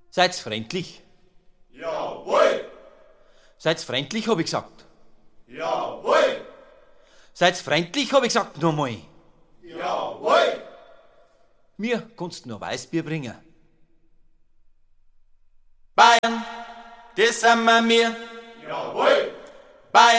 Seid's freundlich? Jawohl! Seid's freundlich, hab ich gesagt. Jawohl! Seid's freundlich, hab ich gesagt, nochmal. Jawohl! Mir kannst du noch Weißbier bringen. Bayern, das sind wir. Jawohl!